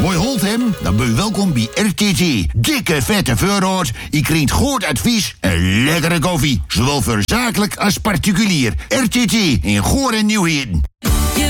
Hoi Holtem, dan ben je welkom bij RTT. Dikke vette voorraad, je krijgt goed advies en lekkere koffie. Zowel voor zakelijk als particulier. RTT in Goor en Nieuwheden.